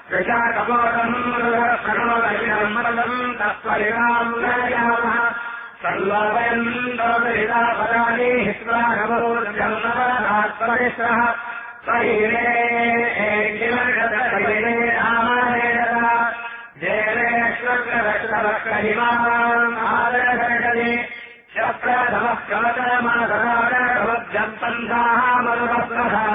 विशाकपोतम् प्रणोदयम् मरदम् तत्परिणामः सर्वयम् लोकहितापदानि हित्वानवोर्जन्मवरात्परिश्रः स्वहीरे जेनेश्वरक्षरक्षरिमाम् आदरशकले शप्रथमः कवचमादराजम् पन्थाः मरुवस्त्रः